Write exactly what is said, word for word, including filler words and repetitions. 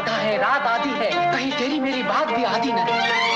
आधा है, रात आधी है, कहीं तेरी मेरी बात भी आधी न रहे।